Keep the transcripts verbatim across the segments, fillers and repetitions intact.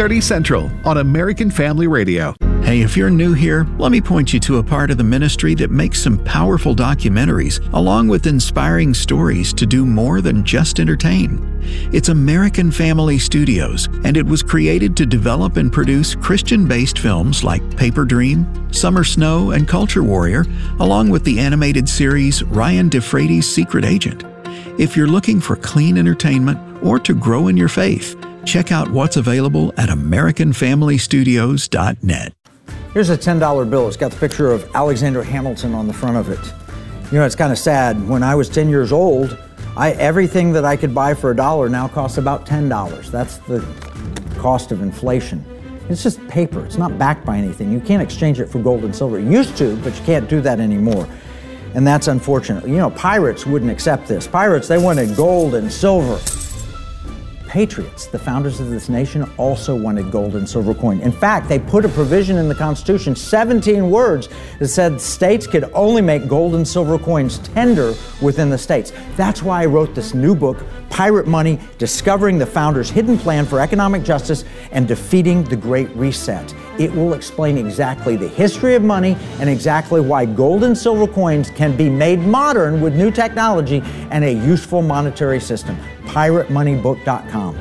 thirty Central on American Family Radio. Hey, if you're new here, let me point you to a part of the ministry that makes some powerful documentaries along with inspiring stories to do more than just entertain. It's American Family Studios, and it was created to develop and produce Christian-based films like Paper Dream, Summer Snow, and Culture Warrior, along with the animated series Ryan DeFrades' Secret Agent. If you're looking for clean entertainment or to grow in your faith, check out what's available at American Family Studios dot net. Here's a ten dollar bill. It's got the picture of Alexander Hamilton on the front of it. You know, it's kind of sad. When I was ten years old, I, everything that I could buy for a dollar now costs about ten dollars. That's the cost of inflation. It's just paper. It's not backed by anything. You can't exchange it for gold and silver. You used to, but you can't do that anymore. And that's unfortunate. You know, pirates wouldn't accept this. Pirates, they wanted gold and silver. Patriots, the founders of this nation, also wanted gold and silver coin. In fact, they put a provision in the Constitution, seventeen words, that said states could only make gold and silver coins tender within the states. That's why I wrote this new book, Pirate Money, Discovering the Founders' Hidden Plan for Economic Justice and Defeating the Great Reset. It will explain exactly the history of money and exactly why gold and silver coins can be made modern with new technology and a useful monetary system. pirate money book dot com.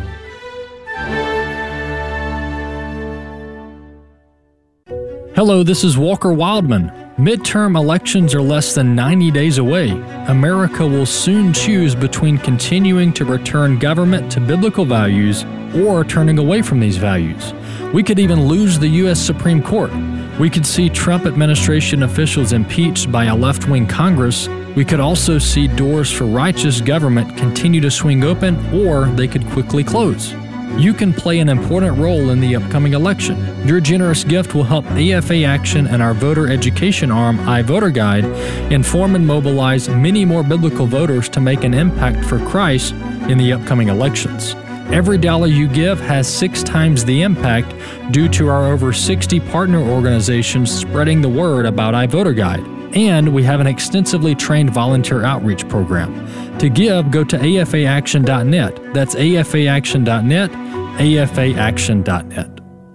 Hello, this is Walker Wildman. Midterm elections are less than ninety days away. America will soon choose between continuing to return government to biblical values or turning away from these values. We could even lose the U S Supreme Court. We could see Trump administration officials impeached by a left-wing Congress. We could also see doors for righteous government continue to swing open, or they could quickly close. You can play an important role in the upcoming election. Your generous gift will help A F A Action and our voter education arm, iVoter Guide, inform and mobilize many more biblical voters to make an impact for Christ in the upcoming elections. Every dollar you give has six times the impact due to our over sixty partner organizations spreading the word about iVoter Guide. And we have an extensively trained volunteer outreach program. To give, go to A F A action dot net. That's A F A action dot net, A F A action dot net.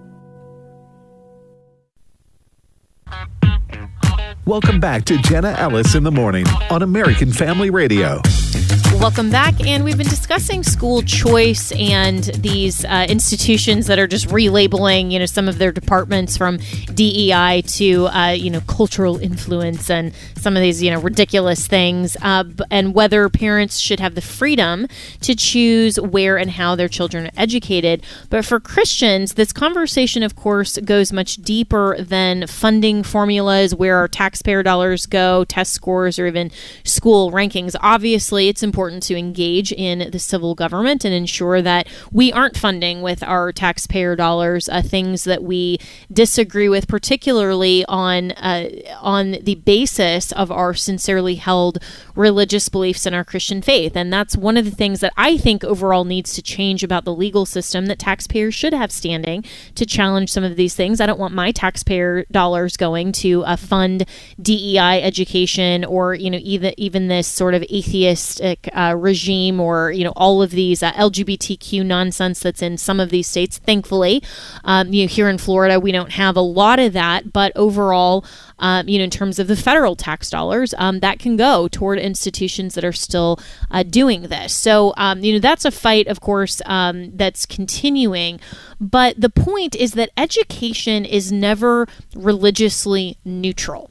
Welcome back to Jenna Ellis in the Morning on American Family Radio. Welcome back, and we've been discussing school choice and these uh, institutions that are just relabeling, you know, some of their departments from D E I to, uh, you know, cultural influence and some of these, you know, ridiculous things, uh, and whether parents should have the freedom to choose where and how their children are educated. But for Christians, this conversation, of course, goes much deeper than funding formulas, where our taxpayer dollars go, test scores, or even school rankings. Obviously, it's important to engage in the civil government and ensure that we aren't funding with our taxpayer dollars uh, things that we disagree with, particularly on uh, on the basis of our sincerely held religious beliefs in our Christian faith. And that's one of the things that I think overall needs to change about the legal system, that taxpayers should have standing to challenge some of these things. I don't want my taxpayer dollars going to uh, fund D E I education, or, you know, even even this sort of atheistic Uh, regime, or, you know, all of these uh, L G B T Q nonsense that's in some of these states. Thankfully, um, you know, here in Florida, we don't have a lot of that, but overall, um, you know, in terms of the federal tax dollars, um, that can go toward institutions that are still uh, doing this. So, um, you know, that's a fight, of course, um, that's continuing. But the point is that education is never religiously neutral.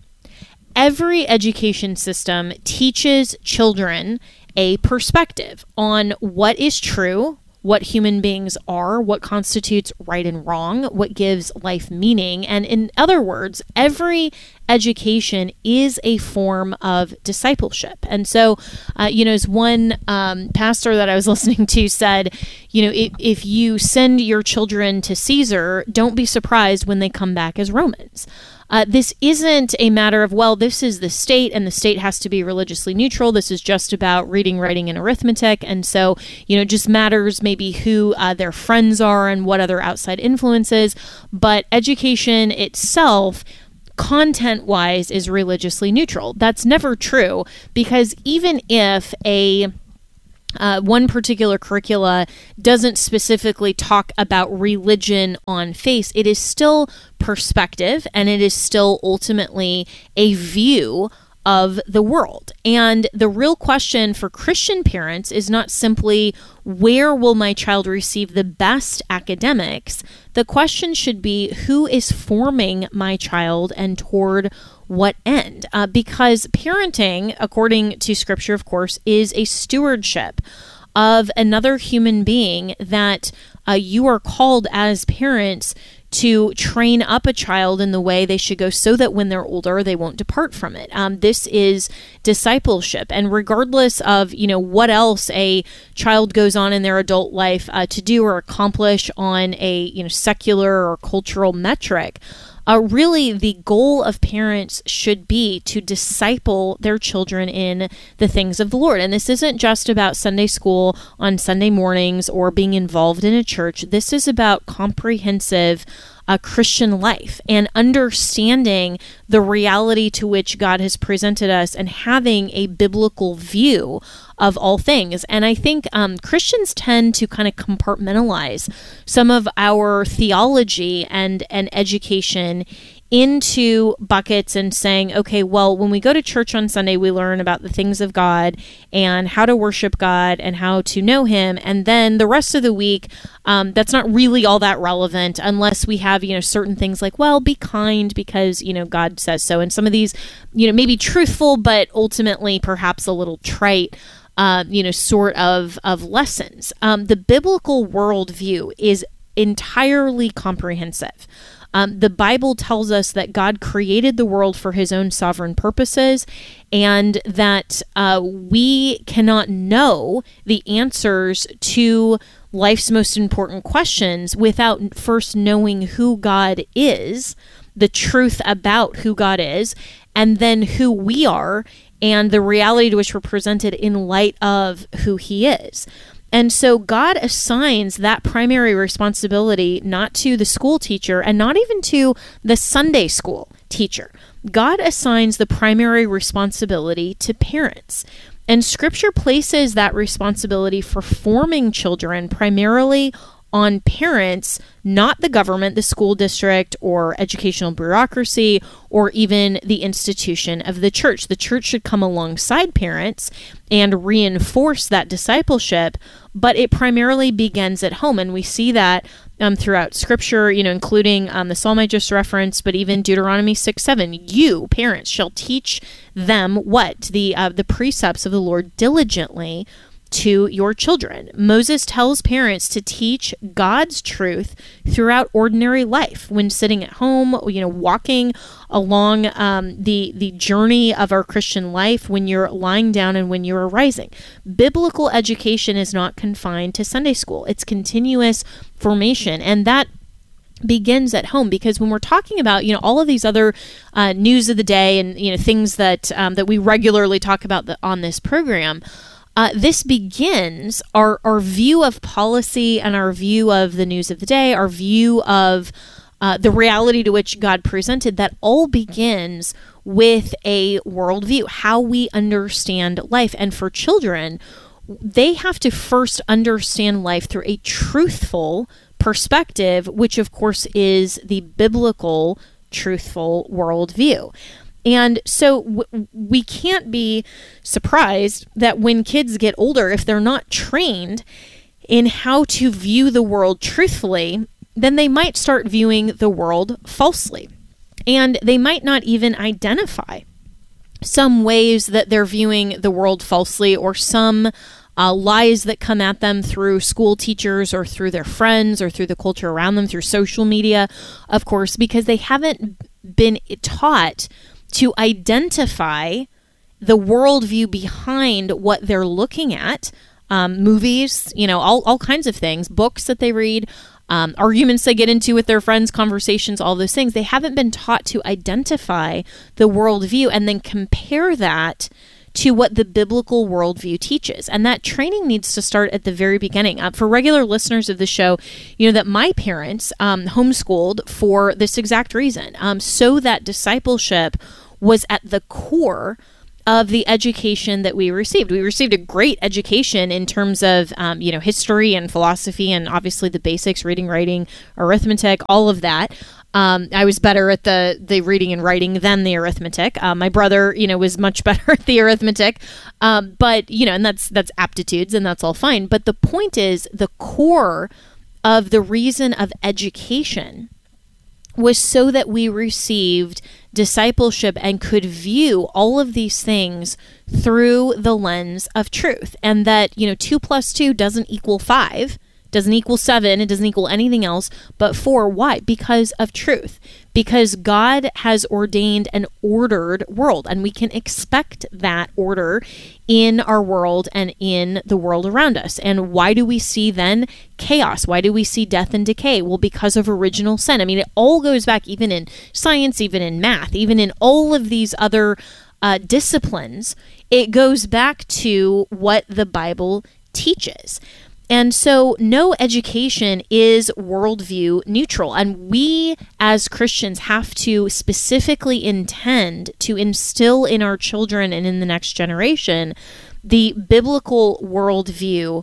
Every education system teaches children a perspective on what is true, what human beings are, what constitutes right and wrong, what gives life meaning. And in other words, every education is a form of discipleship. And so, uh, you know, as one um, pastor that I was listening to said, you know, if, if you send your children to Caesar, don't be surprised when they come back as Romans. Uh, this isn't a matter of, well, this is the state and the state has to be religiously neutral. This is just about reading, writing, and arithmetic. And so, you know, it just matters maybe who uh, their friends are and what other outside influences. But education itself, content-wise, is religiously neutral. That's never true, because even if a Uh, one particular curricula doesn't specifically talk about religion on face. It is still perspective, and it is still ultimately a view of the world. And the real question for Christian parents is not simply, where will my child receive the best academics? The question should be, who is forming my child and toward what end? Uh, because parenting, according to Scripture, of course, is a stewardship of another human being that uh, you are called as parents to train up a child in the way they should go so that when they're older, they won't depart from it. Um, this is discipleship. And regardless of, you know, what else a child goes on in their adult life uh, to do or accomplish on a, you know, secular or cultural metric, Uh, really, the goal of parents should be to disciple their children in the things of the Lord. And this isn't just about Sunday school on Sunday mornings or being involved in a church. This is about comprehensive uh, Christian life and understanding the reality to which God has presented us and having a biblical view of all things. And I think um, Christians tend to kind of compartmentalize some of our theology and, and education into buckets and saying, okay, well, when we go to church on Sunday, we learn about the things of God and how to worship God and how to know Him. And then the rest of the week, um, that's not really all that relevant unless we have, you know, certain things like, well, be kind because, you know, God says so. And some of these, you know, maybe truthful, but ultimately perhaps a little trite, uh, you know, sort of, of lessons. Um, the biblical worldview is entirely comprehensive. Um, the Bible tells us that God created the world for His own sovereign purposes, and that uh, we cannot know the answers to life's most important questions without first knowing who God is, the truth about who God is, and then who we are, and the reality to which we're presented in light of who He is. And so God assigns that primary responsibility not to the school teacher and not even to the Sunday school teacher. God assigns the primary responsibility to parents. And Scripture places that responsibility for forming children primarily on parents, not the government, the school district, or educational bureaucracy, or even the institution of the church. The church should come alongside parents and reinforce that discipleship, but it primarily begins at home. And we see that um, throughout Scripture, you know, including um, the Psalm I just referenced, but even Deuteronomy six seven. You, parents, shall teach them what? The, uh, the precepts of the Lord diligently to your children. Moses tells parents to teach God's truth throughout ordinary life, when sitting at home, you know, walking along um, the the journey of our Christian life, when you're lying down and when you're rising. Biblical education is not confined to Sunday school. It's continuous formation, and that begins at home, because when we're talking about, you know, all of these other uh, news of the day and, you know, things that um, that we regularly talk about the, on this program, Uh, this begins our, our view of policy and our view of the news of the day, our view of uh, the reality to which God presented. That all begins with a worldview, how we understand life. And for children, they have to first understand life through a truthful perspective, which of course is the biblical, truthful worldview. And so w- we can't be surprised that when kids get older, if they're not trained in how to view the world truthfully, then they might start viewing the world falsely. And they might not even identify some ways that they're viewing the world falsely, or some uh, lies that come at them through school teachers or through their friends or through the culture around them, through social media, of course, because they haven't been taught to identify the worldview behind what they're looking at. Um, movies, you know, all, all kinds of things, books that they read, um, arguments they get into with their friends, conversations, all those things. They haven't been taught to identify the worldview and then compare that to what the biblical worldview teaches. And that training needs to start at the very beginning. Uh, for regular listeners of the show, you know that my parents um, homeschooled for this exact reason, um, so that discipleship was at the core of the education that we received. We received a great education in terms of, um, you know, history and philosophy and obviously the basics, reading, writing, arithmetic, all of that. Um, I was better at the the reading and writing than the arithmetic. Uh, my brother, you know, was much better at the arithmetic. Um, but, you know, and that's that's aptitudes and that's all fine. But the point is, the core of the reason of education was so that we received discipleship and could view all of these things through the lens of truth. And that, you know, two plus two doesn't equal five, doesn't equal seven, it doesn't equal anything else but four. Why? Because of truth. Because God has ordained an ordered world, and we can expect that order in our world and in the world around us. And why do we see then chaos? Why do we see death and decay? Well, because of original sin. I mean, it all goes back even in science, even in math, even in all of these other uh, disciplines. It goes back to what the Bible teaches. And so no education is worldview neutral. And we as Christians have to specifically intend to instill in our children and in the next generation the biblical worldview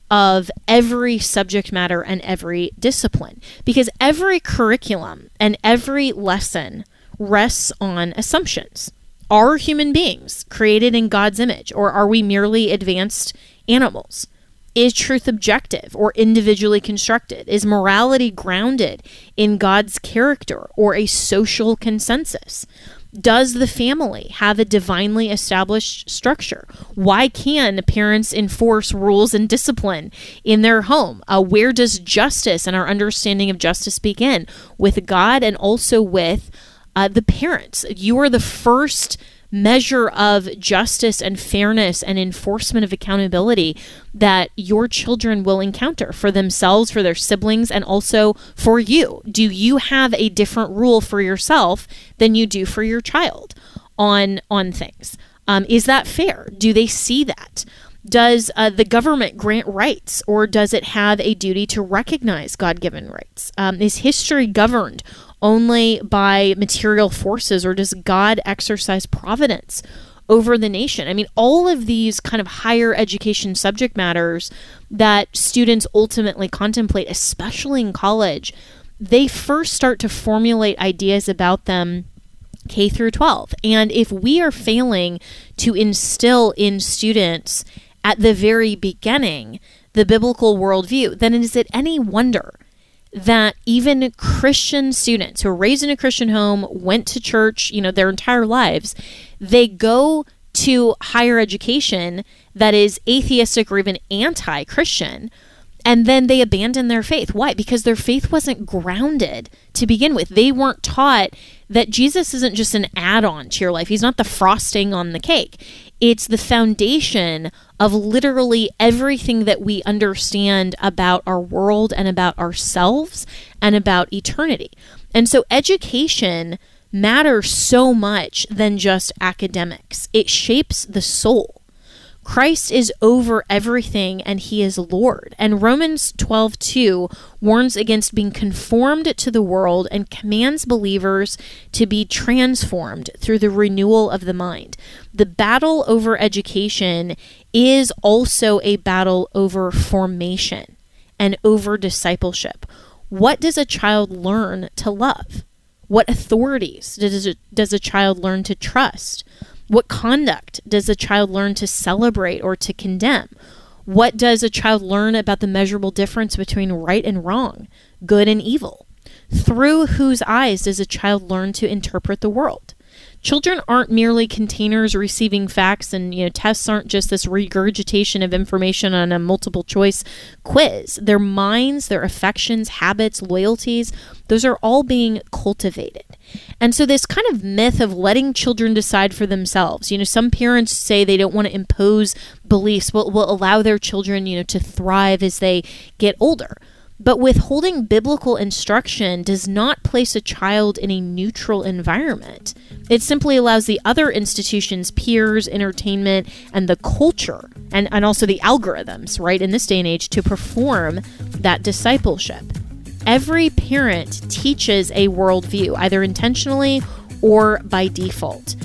of every subject matter and every discipline. Because every curriculum and every lesson rests on assumptions. Are human beings created in God's image, or are we merely advanced animals? Is truth objective or individually constructed? Is morality grounded in God's character or a social consensus? Does the family have a divinely established structure? Why can parents enforce rules and discipline in their home? Uh, where does justice and our understanding of justice begin? With God and also with uh, the parents. You are the first measure of justice and fairness and enforcement of accountability that your children will encounter for themselves, for their siblings, and also for you. Do you have a different rule for yourself than you do for your child on, on things? Um, is that fair? Do they see that? Does uh, the government grant rights, or does it have a duty to recognize God-given rights? Um, is history governed only by material forces, or does God exercise providence over the nation? I mean, all of these kind of higher education subject matters that students ultimately contemplate, especially in college, they first start to formulate ideas about them K through twelve. And if we are failing to instill in students at the very beginning the biblical worldview, then is it any wonder that even Christian students who are raised in a Christian home, went to church, you know, their entire lives, they go to higher education that is atheistic or even anti-Christian, and then they abandon their faith. Why? Because their faith wasn't grounded to begin with. They weren't taught that Jesus isn't just an add-on to your life. He's not the frosting on the cake. It's the foundation of literally everything that we understand about our world and about ourselves and about eternity. And so education matters so much than just academics. It shapes the soul. Christ is over everything and he is Lord. And Romans twelve two warns against being conformed to the world and commands believers to be transformed through the renewal of the mind. The battle over education is also a battle over formation and over discipleship. What does a child learn to love? What authorities does a, does a child learn to trust? What conduct does a child learn to celebrate or to condemn? What does a child learn about the measurable difference between right and wrong, good and evil? Through whose eyes does a child learn to interpret the world? Children aren't merely containers receiving facts, and you know tests aren't just this regurgitation of information on a multiple choice quiz. Their minds, their affections, habits, loyalties, those are all being cultivated. And so this kind of myth of letting children decide for themselves, you know, some parents say they don't want to impose beliefs, but will allow their children, you know, to thrive as they get older. But withholding biblical instruction does not place a child in a neutral environment. It simply allows the other institutions, peers, entertainment, and the culture, and, and also the algorithms, right, in this day and age, to perform that discipleship. Every parent teaches a worldview, either intentionally or by default.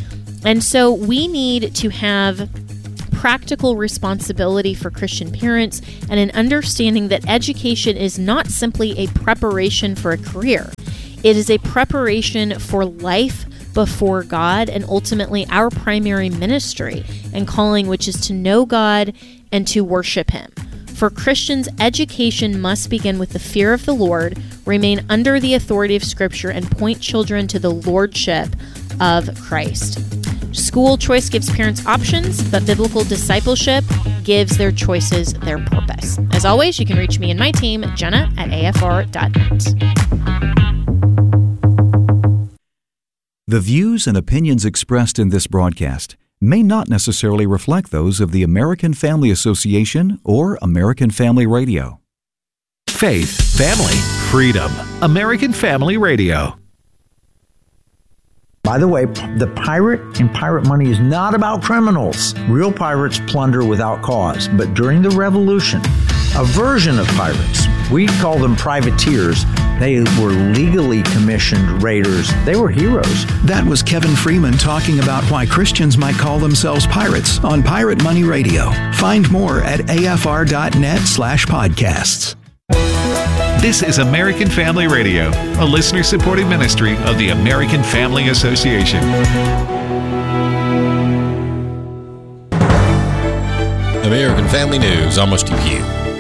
And so we need to have practical responsibility for Christian parents and an understanding that education is not simply a preparation for a career. It is a preparation for life before God and ultimately our primary ministry and calling, which is to know God and to worship Him. For Christians, education must begin with the fear of the Lord, remain under the authority of Scripture, and point children to the lordship of Christ. School choice gives parents options, but biblical discipleship gives their choices their purpose. As always, you can reach me and my team, Jenna at A F R dot net. The views and opinions expressed in this broadcast may not necessarily reflect those of the American Family Association or American Family Radio. Faith, family, freedom. American Family Radio. By the way, the pirate in Pirate Money is not about criminals. Real pirates plunder without cause. But during the Revolution, a version of pirates, we call them privateers, they were legally commissioned raiders. They were heroes. That was Kevin Freeman talking about why Christians might call themselves pirates on Pirate Money Radio. Find more at A F R dot net slash podcasts. This is American Family Radio, a listener-supported ministry of the American Family Association. American Family News, almost to you.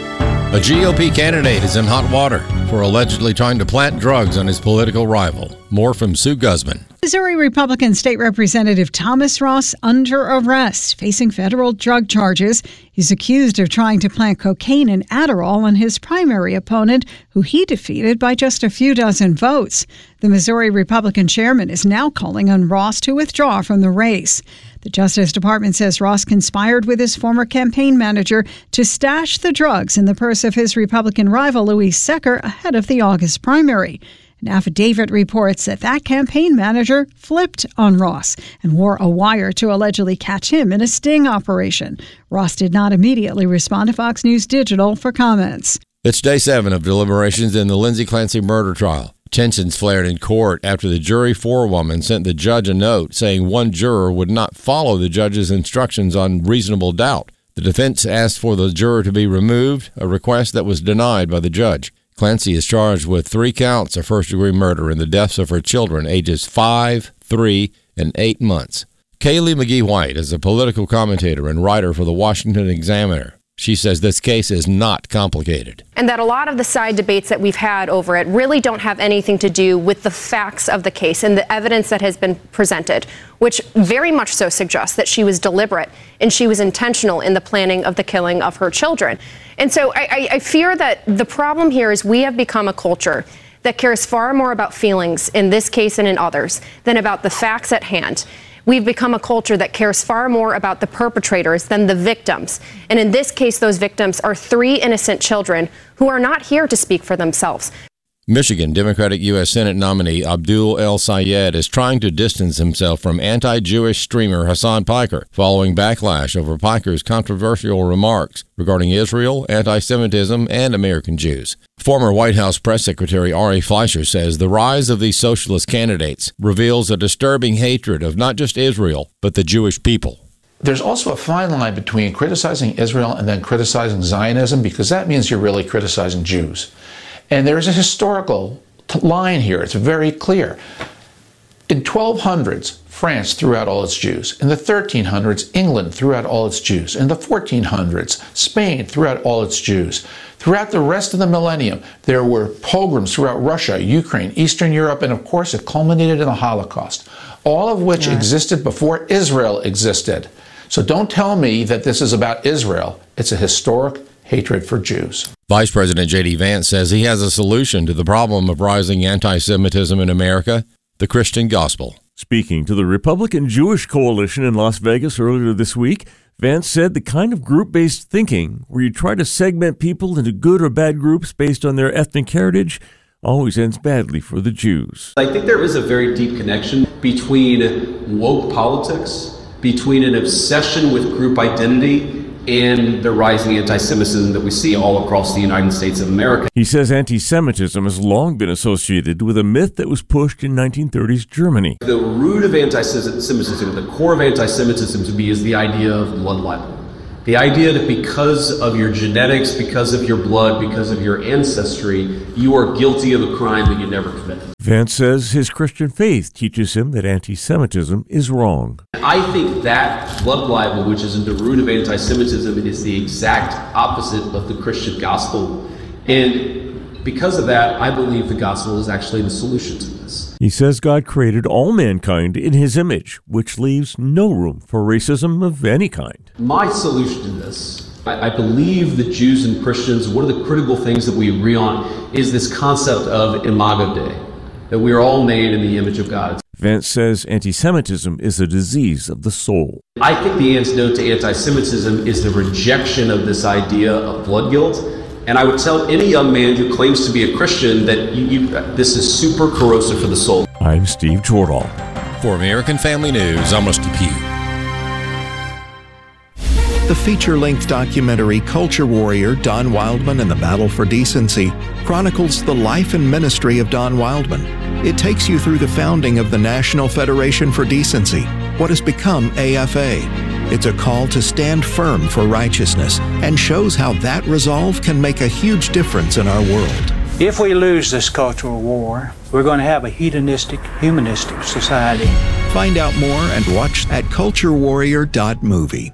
A G O P candidate is in hot water for allegedly trying to plant drugs on his political rival. More from Sue Guzman. Missouri Republican State Representative Thomas Ross under arrest, facing federal drug charges. He's accused of trying to plant cocaine and Adderall on his primary opponent, who he defeated by just a few dozen votes. The Missouri Republican chairman is now calling on Ross to withdraw from the race. The Justice Department says Ross conspired with his former campaign manager to stash the drugs in the purse of his Republican rival, Louise Secker, ahead of the August primary. An affidavit reports that that campaign manager flipped on Ross and wore a wire to allegedly catch him in a sting operation. Ross did not immediately respond to Fox News Digital for comments. It's day seven of deliberations in the Lindsay Clancy murder trial. Tensions flared in court after the jury forewoman sent the judge a note saying one juror would not follow the judge's instructions on reasonable doubt. The defense asked for the juror to be removed, a request that was denied by the judge. Clancy is charged with three counts of first-degree murder in the deaths of her children, ages five, three, and eight months. Kaylee McGee White is a political commentator and writer for the Washington Examiner. She says this case is not complicated. And that a lot of the side debates that we've had over it really don't have anything to do with the facts of the case and the evidence that has been presented, which very much so suggests that she was deliberate and she was intentional in the planning of the killing of her children. And so I, I, I fear that the problem here is we have become a culture that cares far more about feelings in this case and in others than about the facts at hand. We've become a culture that cares far more about the perpetrators than the victims. And in this case, those victims are three innocent children who are not here to speak for themselves. Michigan Democratic U S Senate nominee Abdul El Sayed is trying to distance himself from anti-Jewish streamer Hassan Piker following backlash over Piker's controversial remarks regarding Israel, anti-Semitism, and American Jews. Former White House Press Secretary Ari Fleischer says the rise of these socialist candidates reveals a disturbing hatred of not just Israel, but the Jewish people. There's also a fine line between criticizing Israel and then criticizing Zionism, because that means you're really criticizing Jews. And there's a historical t- line here. It's very clear. In twelve hundreds, France threw out all its Jews. In the thirteen hundreds, England threw out all its Jews. In the fourteen hundreds, Spain threw out all its Jews. Throughout the rest of the millennium, there were pogroms throughout Russia, Ukraine, Eastern Europe, and of course it culminated in the Holocaust, all of which yeah. existed before Israel existed. So don't tell me that this is about Israel. It's a historic hatred for Jews. Vice President J D Vance says he has a solution to the problem of rising anti-Semitism in America: the Christian gospel. Speaking to the Republican Jewish Coalition in Las Vegas earlier this week, Vance said the kind of group-based thinking where you try to segment people into good or bad groups based on their ethnic heritage always ends badly for the Jews. I think there is a very deep connection between woke politics, between an obsession with group identity, and the rising anti-Semitism that we see all across the United States of America. He says anti-Semitism has long been associated with a myth that was pushed in nineteen thirties Germany. The root of anti-Semitism, the core of anti-Semitism to me is the idea of blood libel. The idea that because of your genetics, because of your blood, because of your ancestry, you are guilty of a crime that you never committed. Vance says his Christian faith teaches him that anti-Semitism is wrong. I think that blood libel, which is at the root of anti-Semitism, is the exact opposite of the Christian gospel. And because of that, I believe the gospel is actually the solution to this. He says God created all mankind in his image, which leaves no room for racism of any kind. My solution to this, I, I believe that Jews and Christians, one of the critical things that we agree on is this concept of imago Dei, that we are all made in the image of God. Vance says anti-Semitism is a disease of the soul. I think the antidote to anti-Semitism is the rejection of this idea of blood guilt. And I would tell any young man who claims to be a Christian that you, you, this is super corrosive for the soul. I'm Steve Jordahl. For American Family News, I'm Rusty Pugh. The feature-length documentary Culture Warrior, Don Wildman and the Battle for Decency chronicles the life and ministry of Don Wildman. It takes you through the founding of the National Federation for Decency, what has become A F A. It's a call to stand firm for righteousness and shows how that resolve can make a huge difference in our world. If we lose this cultural war, we're going to have a hedonistic, humanistic society. Find out more and watch at culture warrior dot movie.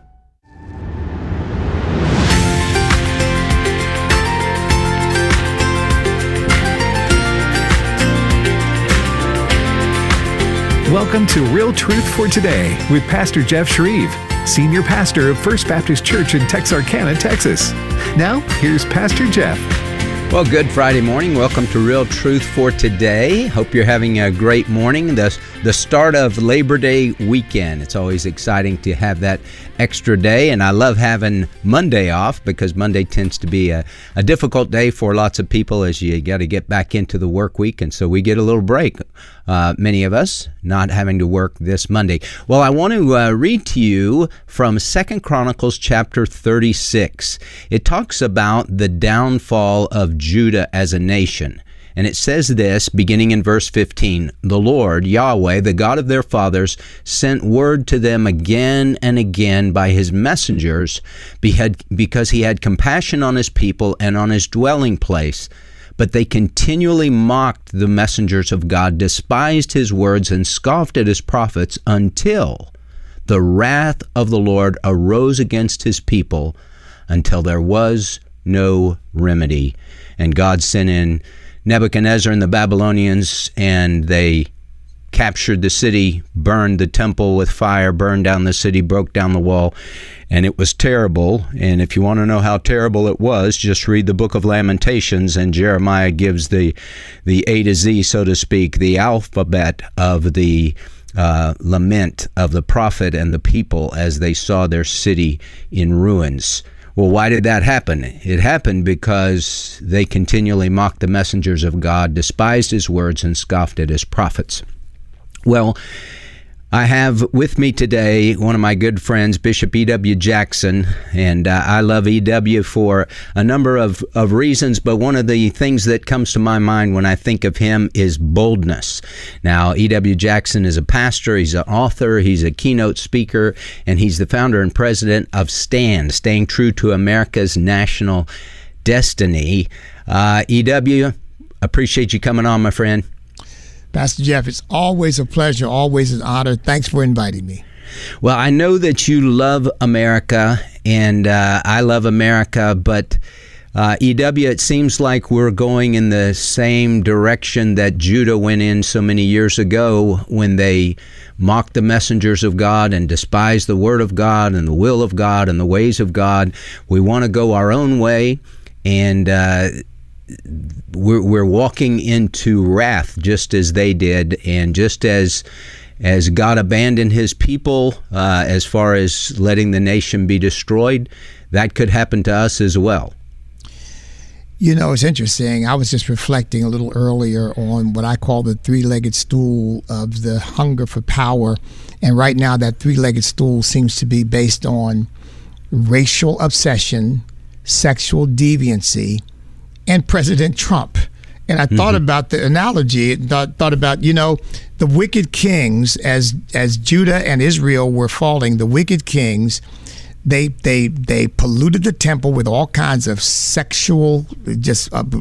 Welcome to Real Truth for Today with Pastor Jeff Shreve, Senior Pastor of First Baptist Church in Texarkana, Texas. Now, here's Pastor Jeff. Well, good Friday morning. Welcome to Real Truth for Today. Hope you're having a great morning. The, the start of Labor Day weekend. It's always exciting to have that extra day, and I love having Monday off because Monday tends to be a, a difficult day for lots of people as you got to get back into the work week, and so we get a little break. Uh, many of us not having to work this Monday. Well, I want to uh, read to you from Second Chronicles chapter thirty-six. It talks about the downfall of Judah as a nation. And it says this, beginning in verse fifteen, "The Lord, Yahweh, the God of their fathers, sent word to them again and again by his messengers, because he had compassion on his people and on his dwelling place. But they continually mocked the messengers of God, despised his words, and scoffed at his prophets, until the wrath of the Lord arose against his people, until there was no remedy. And God sent in Nebuchadnezzar and the Babylonians, and they captured the city, burned the temple with fire, burned down the city, broke down the wall, and it was terrible. And if you want to know how terrible it was, just read the book of Lamentations, and Jeremiah gives the the A to Z, so to speak, the alphabet of the uh, lament of the prophet and the people as they saw their city in ruins. Well, why did that happen? It happened because they continually mocked the messengers of God, despised his words, and scoffed at his prophets. Well, I have with me today one of my good friends, Bishop E W Jackson, and uh, I love E W for a number of, of reasons, but one of the things that comes to my mind when I think of him is boldness. Now, E W Jackson is a pastor, he's an author, he's a keynote speaker, and he's the founder and president of STAND, Staying True to America's National Destiny. Uh, E W, appreciate you coming on, my friend. Pastor Jeff, it's always a pleasure, always an honor. Thanks for inviting me. Well, I know that you love America, and uh, I love America, but uh, E W, it seems like we're going in the same direction that Judah went in so many years ago when they mocked the messengers of God and despised the word of God and the will of God and the ways of God. We want to go our own way, and uh We're, we're walking into wrath just as they did, and just as as God abandoned his people uh, as far as letting the nation be destroyed, that could happen to us as well. You know, it's interesting. I was just reflecting a little earlier on what I call the three-legged stool of the hunger for power, and right now that three-legged stool seems to be based on racial obsession, sexual deviancy, and President Trump. And I mm-hmm. thought about the analogy, thought, thought about, you know, the wicked kings, as as Judah and Israel were falling, the wicked kings, they they they polluted the temple with all kinds of sexual, just uh,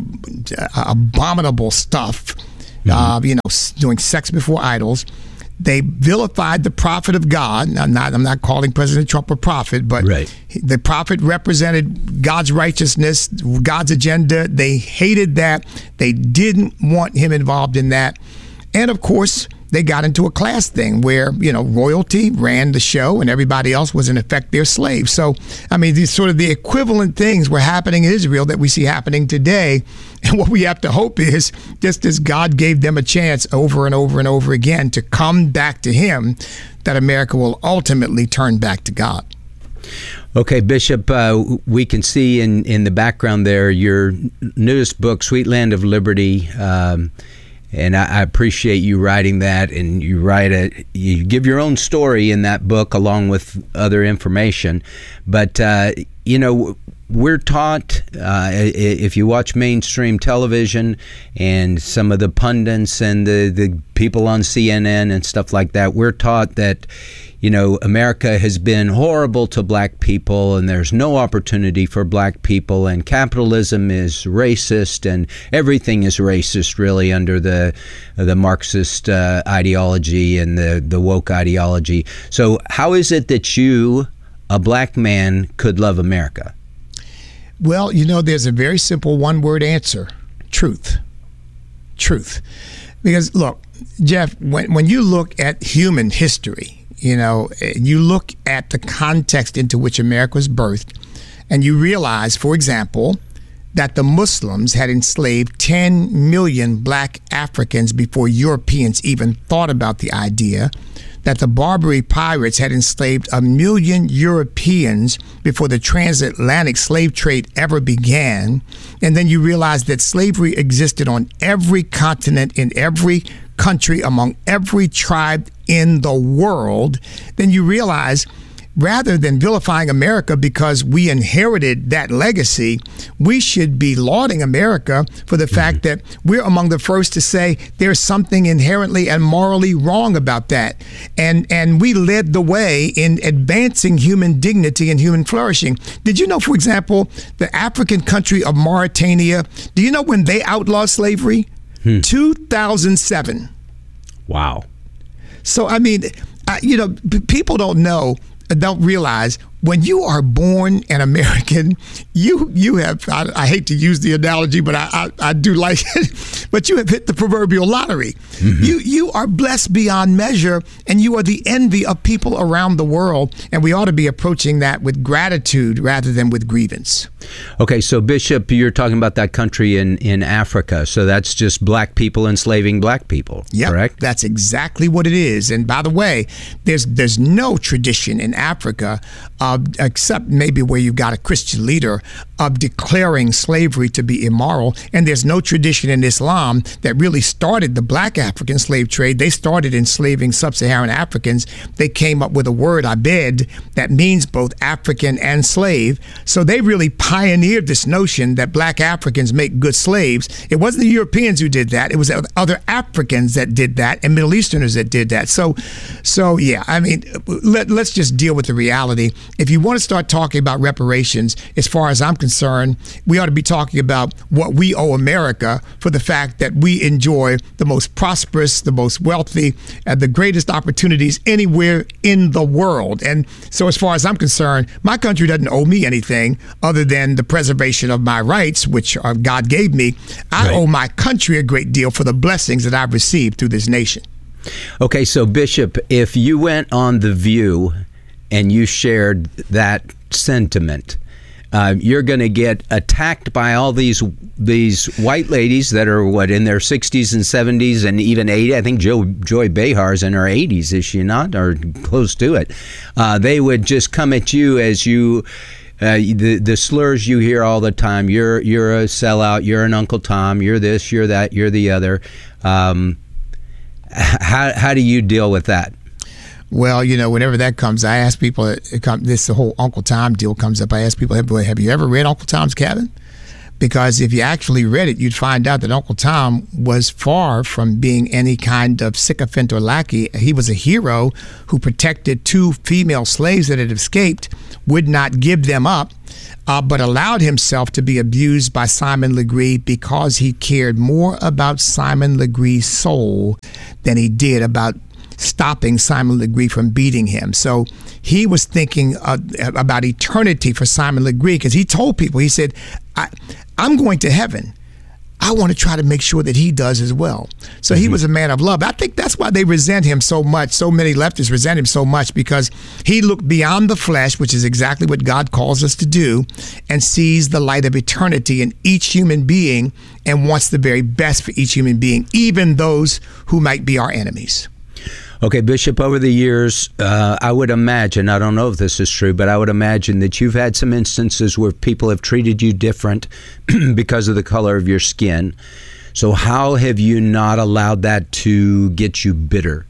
abominable stuff, mm-hmm. uh, you know, doing sex before idols. They vilified the prophet of God. I'm not, I'm not calling President Trump a prophet, but right. the prophet represented God's righteousness, God's agenda. They hated that. They didn't want him involved in that. And of course, they got into a class thing where, you know, royalty ran the show and everybody else was in effect their slaves. So, I mean, these sort of the equivalent things were happening in Israel that we see happening today. And what we have to hope is, just as God gave them a chance over and over and over again to come back to him, that America will ultimately turn back to God. Okay, Bishop, uh, we can see in, in the background there your newest book, Sweet Land of Liberty. Um, And I appreciate you writing that, and you write it. You give your own story in that book along with other information. But uh, you know, we're taught uh, if you watch mainstream television and some of the pundits and the the people on C N N and stuff like that, we're taught that, you know, America has been horrible to black people and there's no opportunity for black people, and capitalism is racist and everything is racist really under the the Marxist uh, ideology and the, the woke ideology. So how is it that you, a black man, could love America? Well, you know, there's a very simple one-word answer: truth. Truth. Because, look, Jeff, when, when you look at human history, you know, you look at the context into which America was birthed, and you realize, for example, that the Muslims had enslaved ten million black Africans before Europeans even thought about the idea, that the Barbary pirates had enslaved a million Europeans before the transatlantic slave trade ever began, and then you realize that slavery existed on every continent, in every country, among every tribe in the world, then you realize, rather than vilifying America because we inherited that legacy, we should be lauding America for the fact that we're among the first to say there's something inherently and morally wrong about that. And and we led the way in advancing human dignity and human flourishing. Did you know, for example, the African country of Mauritania, do you know when they outlawed slavery? Hmm. two thousand seven. Wow. So, I mean, I, you know, p- people don't know, don't realize, when you are born an American, you you have, I, I hate to use the analogy, but I, I, I do like it, but you have hit the proverbial lottery. Mm-hmm. You you are blessed beyond measure, and you are the envy of people around the world, and we ought to be approaching that with gratitude rather than with grievance. Okay, so Bishop, you're talking about that country in, in Africa, so that's just black people enslaving black people, yep, correct? That's exactly what it is. And by the way, there's there's no tradition in Africa of, except maybe where you've got a Christian leader, of declaring slavery to be immoral. And there's no tradition in Islam that really started the black African slave trade. They started enslaving sub-Saharan Africans. They came up with a word, abed, that means both African and slave. So they really pioneered this notion that black Africans make good slaves. It wasn't the Europeans who did that. It was other Africans that did that, and Middle Easterners that did that. So, so yeah, I mean, let, let's just deal with the reality. If you want to start talking about reparations, as far as I'm concerned, we ought to be talking about what we owe America for the fact that we enjoy the most prosperous, the most wealthy, and the greatest opportunities anywhere in the world. And so as far as I'm concerned, my country doesn't owe me anything other than the preservation of my rights, which uh, God gave me. I right. owe my country a great deal for the blessings that I've received through this nation. Okay, so Bishop, if you went on The View and you shared that sentiment, uh, you're going to get attacked by all these these white ladies that are, what, in their sixties and seventies and even eighty. I think Jo, Joy Behar's in her eighties, is she not? Or close to it. Uh, they would just come at you as you... Uh, the the slurs you hear all the time. You're you're a sellout. You're an Uncle Tom. You're this. You're that. You're the other. Um, how how do you deal with that? Well, you know, whenever that comes, I ask people, it come, this the whole Uncle Tom deal comes up. I ask people, have, have you ever read Uncle Tom's Cabin? Because if you actually read it, you'd find out that Uncle Tom was far from being any kind of sycophant or lackey. He was a hero who protected two female slaves that had escaped, would not give them up, uh, but allowed himself to be abused by Simon Legree because he cared more about Simon Legree's soul than he did about stopping Simon Legree from beating him. So he was thinking uh, about eternity for Simon Legree, because he told people, he said, I, I'm going to heaven. I want to try to make sure that he does as well. So mm-hmm. he was a man of love. I think that's why they resent him so much. So many leftists resent him so much, because he looked beyond the flesh, which is exactly what God calls us to do, and sees the light of eternity in each human being and wants the very best for each human being, even those who might be our enemies. Okay, Bishop, over the years, uh, I would imagine, I don't know if this is true, but I would imagine that you've had some instances where people have treated you different because of the color of your skin. So how have you not allowed that to get you bitter?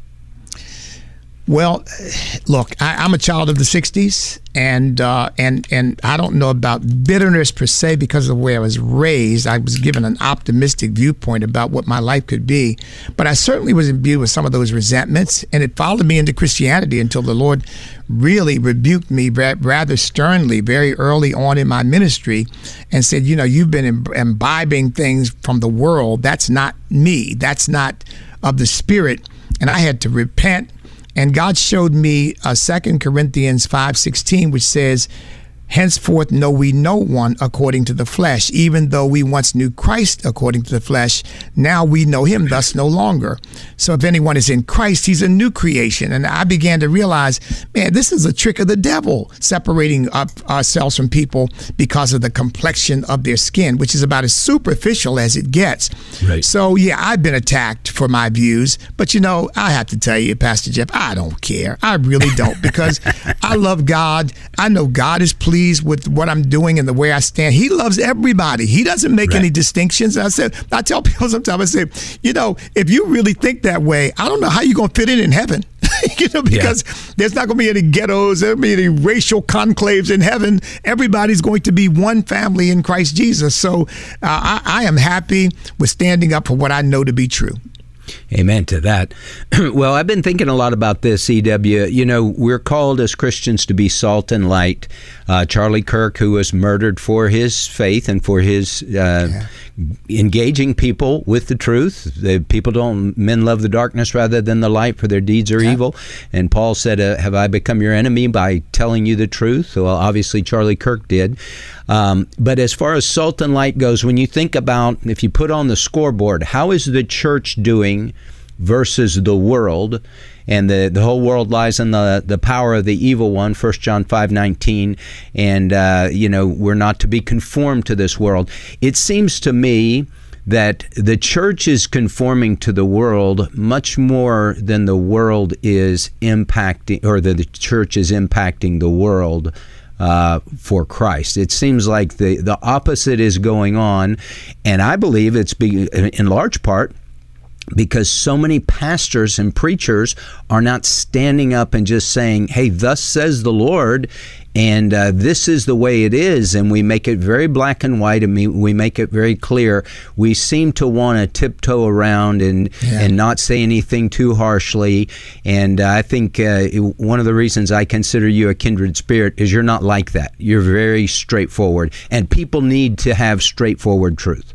Well, look, I, I'm a child of the sixties, and uh, and and I don't know about bitterness per se because of the way I was raised. I was given an optimistic viewpoint about what my life could be, but I certainly was imbued with some of those resentments, and it followed me into Christianity until the Lord really rebuked me rather sternly very early on in my ministry and said, you know, you've been imbibing things from the world. That's not me. That's not of the Spirit. And I had to repent. And God showed me uh, Second Corinthians five sixteen, which says, henceforth know we no one according to the flesh, even though we once knew Christ according to the flesh, now we know him thus no longer. So if anyone is in Christ, he's a new creation. And I began to realize, man, this is a trick of the devil, separating up ourselves from people because of the complexion of their skin, which is about as superficial as it gets. Right. So yeah, I've been attacked for my views, but you know, I have to tell you, Pastor Jeff, I don't care. I really don't, because I love God. I know God is pleased with what I'm doing and the way I stand. He loves everybody. He doesn't make right. any distinctions. I said, I tell people sometimes, I say, you know, if you really think that way, I don't know how you're going to fit in in heaven. You know, because yeah. there's not going to be any ghettos, there won't be any racial conclaves in heaven. Everybody's going to be one family in Christ Jesus. So uh, I, I am happy with standing up for what I know to be true. Amen to that. Well, I've been thinking a lot about this, E W. You know, we're called as Christians to be salt and light. Uh, Charlie Kirk, who was murdered for his faith and for his uh, yeah. engaging people with the truth. The people don't, men love the darkness rather than the light, for their deeds are yeah. evil. And Paul said, uh, have I become your enemy by telling you the truth? Well, obviously Charlie Kirk did. Um, but as far as salt and light goes, when you think about, if you put on the scoreboard, how is the church doing versus the world? And the, the whole world lies in the, the power of the evil one, First John five nineteen. And, uh, you know, we're not to be conformed to this world. It seems to me that the church is conforming to the world much more than the world is impacting, or the, the church is impacting the world Uh, for Christ. It seems like the, the opposite is going on, and I believe it's be, in large part because so many pastors and preachers are not standing up and just saying, hey, thus says the Lord, and uh, this is the way it is, and we make it very black and white, and we make it very clear. We seem to want to tiptoe around and yeah. and not say anything too harshly, and uh, I think uh, one of the reasons I consider you a kindred spirit is you're not like that. You're very straightforward, and people need to have straightforward truth.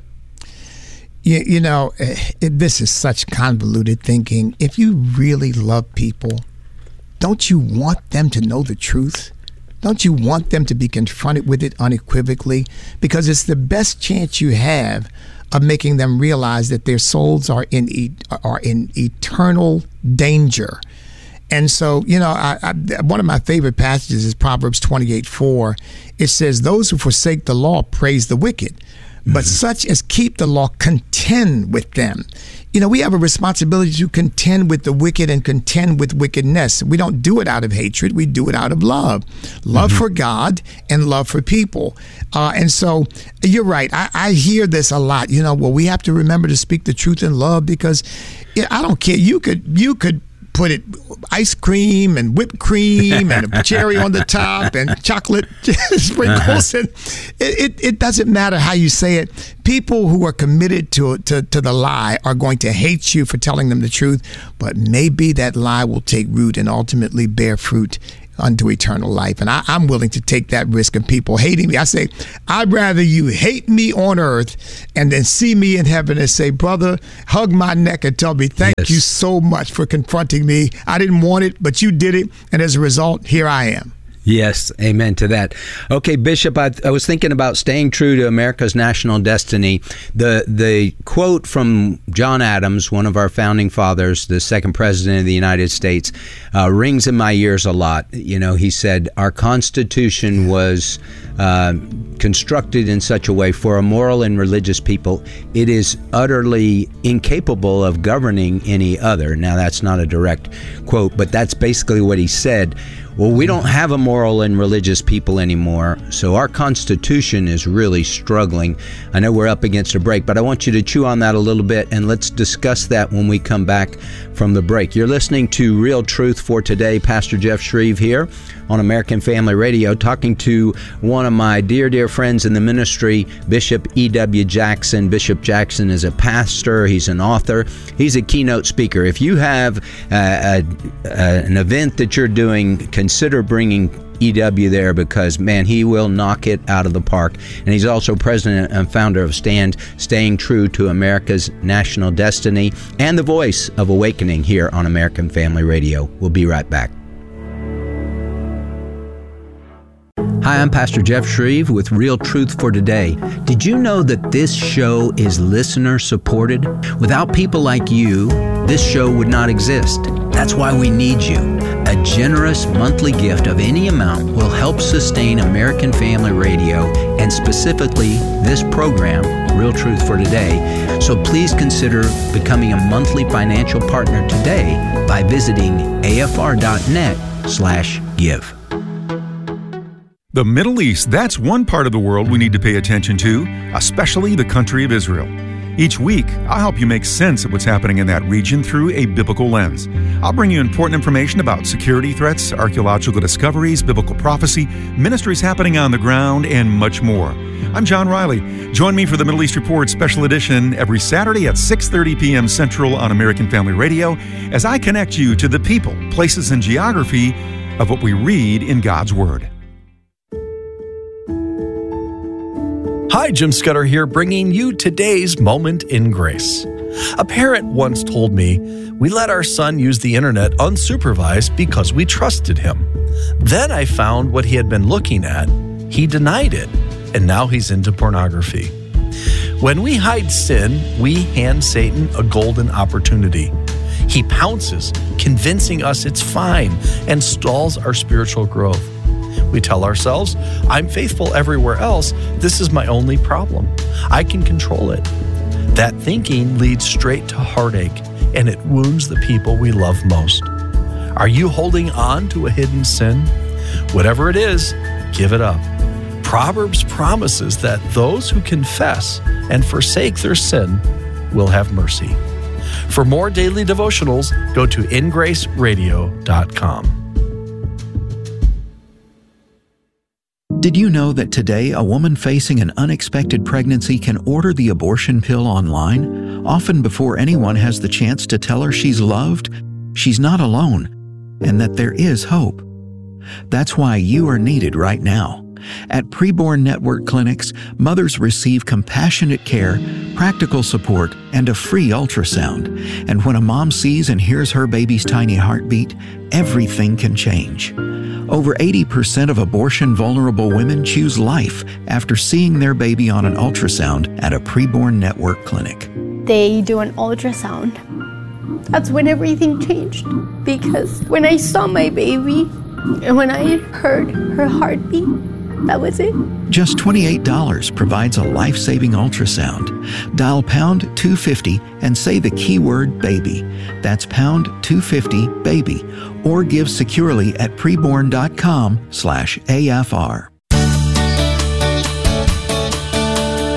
You, you know, it, this is such convoluted thinking. If you really love people, don't you want them to know the truth? Don't you want them to be confronted with it unequivocally? Because it's the best chance you have of making them realize that their souls are in e- are in eternal danger. And so, you know, I, I, one of my favorite passages is Proverbs twenty-eight four. It says, those who forsake the law praise the wicked, but mm-hmm. such as keep the law contend with them. You know, we have a responsibility to contend with the wicked and contend with wickedness. We don't do it out of hatred. We do it out of love. Love mm-hmm. for God and love for people. Uh, and so you're right. I, I hear this a lot. You know, well, we have to remember to speak the truth in love, because yeah, I don't care. You could, you could put it ice cream and whipped cream and a cherry on the top and chocolate sprinkles. And it, it, it doesn't matter how you say it. People who are committed to, to, to the lie are going to hate you for telling them the truth, but maybe that lie will take root and ultimately bear fruit unto eternal life. And I, I'm willing to take that risk of people hating me. I say, I'd rather you hate me on earth and then see me in heaven and say, brother, hug my neck and tell me, thank yes. you so much for confronting me. I didn't want it, but you did it. And as a result, here I am. Yes, amen to that. Okay, Bishop, I, I was thinking about staying true to America's national destiny. The the quote from John Adams, one of our founding fathers, the second president of the United States, uh, rings in my ears a lot. You know, he said, our Constitution was uh, constructed in such a way for a moral and religious people, it is utterly incapable of governing any other. Now, that's not a direct quote, but that's basically what he said. Well, we don't have a moral and religious people anymore, so our Constitution is really struggling. I know we're up against a break, but I want you to chew on that a little bit, and let's discuss that when we come back from the break. You're listening to Real Truth for Today. Pastor Jeff Shreve here on American Family Radio, talking to one of my dear, dear friends in the ministry, Bishop E W Jackson. Bishop Jackson is a pastor. He's an author. He's a keynote speaker. If you have uh, a, a, an event that you're doing, consider bringing E W there, because, man, he will knock it out of the park. And he's also president and founder of Stand, Staying True to America's National Destiny, and the voice of awakening here on American Family Radio. We'll be right back. Hi, I'm Pastor Jeff Shreve with Real Truth for Today. Did you know that this show is listener supported? Without people like you, this show would not exist. That's why we need you. A generous monthly gift of any amount will help sustain American Family Radio, and specifically this program, Real Truth for Today. So please consider becoming a monthly financial partner today by visiting afr.net slash give. The Middle East, that's one part of the world we need to pay attention to, especially the country of Israel. Each week, I'll help you make sense of what's happening in that region through a biblical lens. I'll bring you important information about security threats, archaeological discoveries, biblical prophecy, ministries happening on the ground, and much more. I'm John Riley. Join me for the Middle East Report Special Edition every Saturday at six thirty p.m. Central on American Family Radio as I connect you to the people, places, and geography of what we read in God's Word. Hi, Jim Scudder here, bringing you today's Moment in Grace. A parent once told me, we let our son use the internet unsupervised because we trusted him. Then I found what he had been looking at. He denied it, and now he's into pornography. When we hide sin, we hand Satan a golden opportunity. He pounces, convincing us it's fine, and stalls our spiritual growth. We tell ourselves, I'm faithful everywhere else. This is my only problem. I can control it. That thinking leads straight to heartache, and it wounds the people we love most. Are you holding on to a hidden sin? Whatever it is, give it up. Proverbs promises that those who confess and forsake their sin will have mercy. For more daily devotionals, go to in grace radio dot com. Did you know that today a woman facing an unexpected pregnancy can order the abortion pill online, often before anyone has the chance to tell her she's loved, she's not alone, and that there is hope? That's why you are needed right now. At Preborn Network clinics, mothers receive compassionate care, practical support, and a free ultrasound. And when a mom sees and hears her baby's tiny heartbeat, everything can change. Over eighty percent of abortion-vulnerable women choose life after seeing their baby on an ultrasound at a Preborn Network clinic. They do an ultrasound. That's when everything changed. Because when I saw my baby and when I heard her heartbeat, that was it. Just twenty-eight dollars provides a life-saving ultrasound. Dial pound two fifty and say the keyword baby. That's pound two fifty baby. Or give securely at preborn.com slash AFR.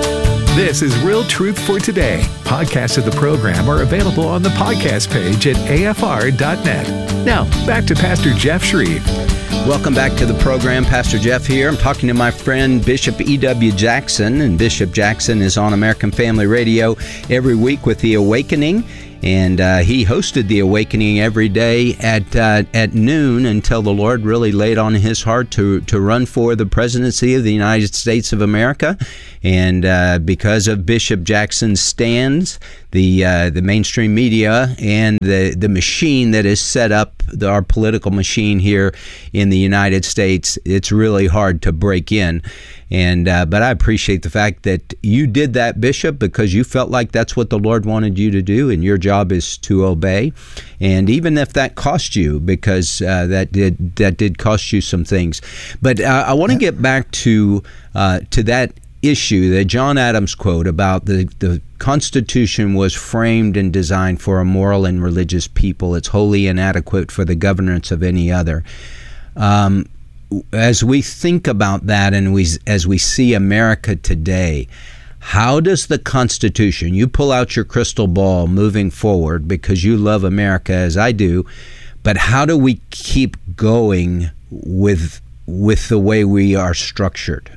This is Real Truth for Today. Podcasts of the program are available on the podcast page at A F R dot net. Now, back to Pastor Jeff Shreve. Welcome back to the program. Pastor Jeff here. I'm talking to my friend Bishop E W Jackson, and Bishop Jackson is on American Family Radio every week with The Awakening. And uh, he hosted The Awakening every day at uh, at noon until the Lord really laid on his heart to, to run for the presidency of the United States of America. And uh, because of Bishop Jackson's stands, the uh, the mainstream media and the, the machine that is set up, the, our political machine here in the United States, it's really hard to break in. And uh, but I appreciate the fact that you did that, Bishop, because you felt like that's what the Lord wanted you to do, and your job is to obey. And even if that cost you, because uh, that did that did cost you some things. But uh, I want to get back to uh, to that issue, the John Adams quote about the the Constitution was framed and designed for a moral and religious people. It's wholly inadequate for the governance of any other. Um, As we think about that, and we as we see America today, how does the Constitution, you pull out your crystal ball moving forward because you love America as I do, but how do we keep going with with the way we are structured?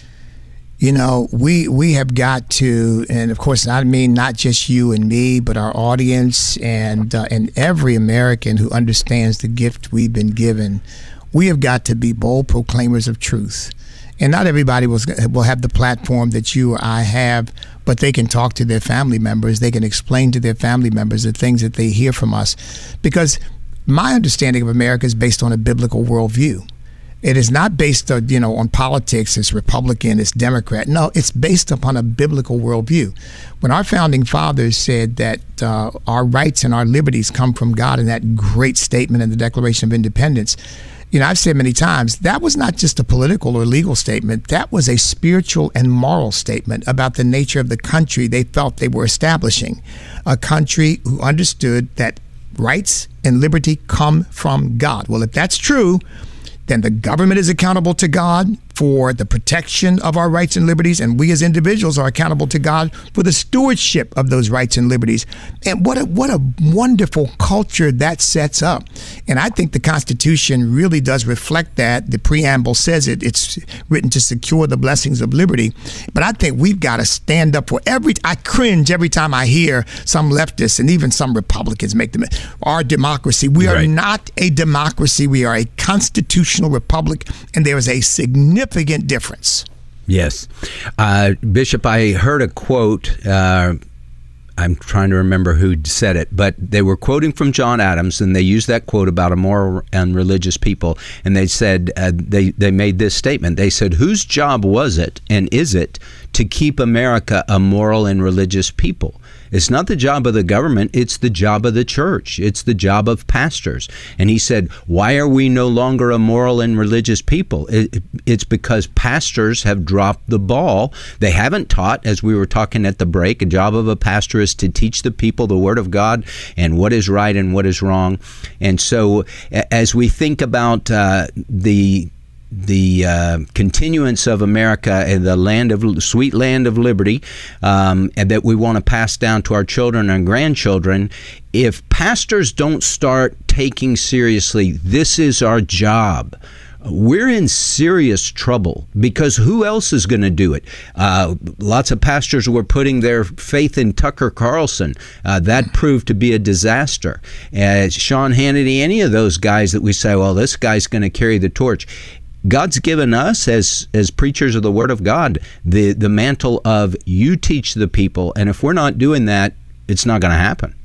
You know, we we have got to, and of course, I mean not just you and me, but our audience and uh, and every American who understands the gift we've been given. We have got to be bold proclaimers of truth. And not everybody will, will have the platform that you or I have, but they can talk to their family members. They can explain to their family members the things that they hear from us. Because my understanding of America is based on a biblical worldview. It is not based on, you know, on politics, it's Republican, it's Democrat. No, it's based upon a biblical worldview. When our founding fathers said that uh, our rights and our liberties come from God in that great statement in the Declaration of Independence, you know, I've said many times, that was not just a political or legal statement. That was a spiritual and moral statement about the nature of the country they felt they were establishing. A country who understood that rights and liberty come from God. Well, if that's true, then the government is accountable to God for the protection of our rights and liberties, and we as individuals are accountable to God for the stewardship of those rights and liberties. And what a what a wonderful culture that sets up. And I think the Constitution really does reflect that. The preamble says it. It's written to secure the blessings of liberty. But I think we've got to stand up for every, I cringe every time I hear some leftists and even some Republicans make them, our democracy. We are right. not a democracy. We are a constitutional republic, and there is a significant Significant difference. Yes. Uh, Bishop, I heard a quote. Uh, I'm trying to remember who said it, but they were quoting from John Adams, and they used that quote about a moral and religious people. And they said, uh, they, they made this statement. They said, whose job was it and is it to keep America a moral and religious people? It's not the job of the government, it's the job of the church. It's the job of pastors. And he said, why are we no longer a moral and religious people? It, it's because pastors have dropped the ball. They haven't taught, as we were talking at the break, a job of a pastor is to teach the people the Word of God and what is right and what is wrong. And so as we think about uh, the the uh, continuance of America and the land of sweet land of liberty, um, and that we want to pass down to our children and grandchildren, if pastors don't start taking seriously, this is our job, we're in serious trouble, because who else is going to do it? Uh, lots of pastors were putting their faith in Tucker Carlson. Uh, that proved to be a disaster. Uh, Sean Hannity, any of those guys that we say, well, this guy's going to carry the torch. God's given us, as as preachers of the Word of God, the, the mantle of you teach the people. And if we're not doing that, it's not going to happen.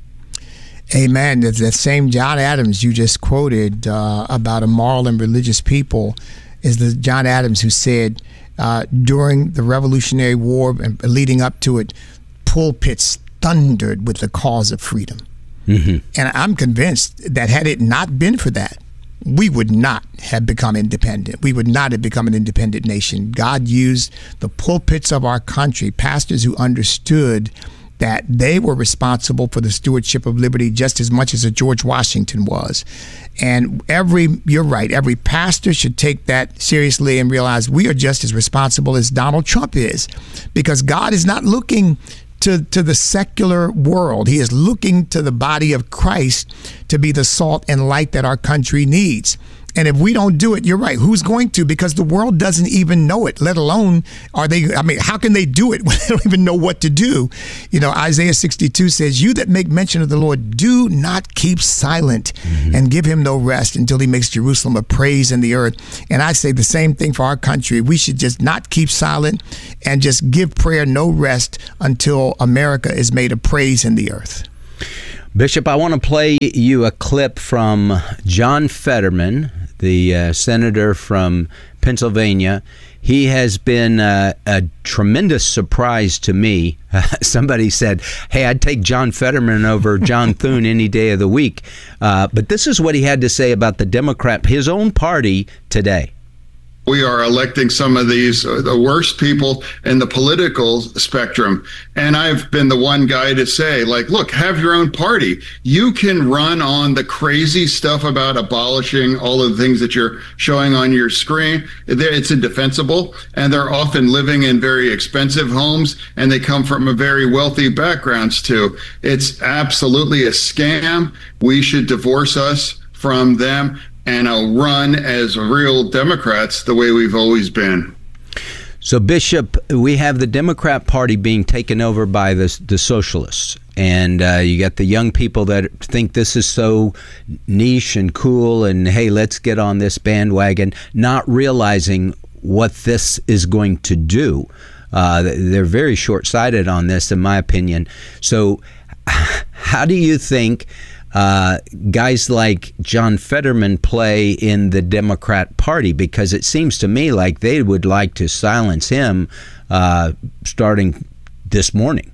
Amen. That same John Adams you just quoted uh, about a moral and religious people is the John Adams who said uh, during the Revolutionary War and leading up to it, pulpits thundered with the cause of freedom. Mm-hmm. And I'm convinced that had it not been for that, we would not have become independent. We would not have become an independent nation. God used the pulpits of our country, pastors who understood that they were responsible for the stewardship of liberty just as much as a George Washington was. And every, you're right, every pastor should take that seriously and realize we are just as responsible as Donald Trump is, because God is not looking to, to the secular world. He is looking to the body of Christ to be the salt and light that our country needs. And if we don't do it, you're right. Who's going to? Because the world doesn't even know it, let alone are they, I mean, how can they do it when they don't even know what to do? You know, Isaiah sixty-two says, you that make mention of the Lord, do not keep silent mm-hmm. and give him no rest until he makes Jerusalem a praise in the earth. And I say the same thing for our country. We should just not keep silent and just give prayer no rest until America is made a praise in the earth. Bishop, I want to play you a clip from John Fetterman, the uh, senator from Pennsylvania. He has been uh, a tremendous surprise to me. Uh, somebody said, hey, I'd take John Fetterman over John Thune any day of the week. Uh, but this is what he had to say about the Democrat, his own party, today. We are electing some of these, uh, the worst people in the political spectrum. And I've been the one guy to say, like, look, have your own party. You can run on the crazy stuff about abolishing all of the things that you're showing on your screen. It's indefensible. And they're often living in very expensive homes, and they come from a very wealthy backgrounds too. It's absolutely a scam. We should divorce us from them and I'll run as real Democrats the way we've always been. So, Bishop, we have the Democrat Party being taken over by the, the socialists. And uh, you got the young people that think this is so niche and cool and, hey, let's get on this bandwagon, not realizing what this is going to do. Uh, they're very short-sighted on this, in my opinion. So how do you think Uh, guys like John Fetterman play in the Democrat Party? Because it seems to me like they would like to silence him uh, starting this morning.